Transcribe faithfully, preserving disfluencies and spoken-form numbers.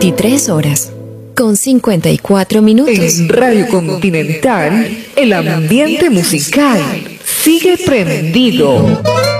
veintitrés horas con cincuenta y cuatro minutos. En Radio Continental, el ambiente musical sigue prendido.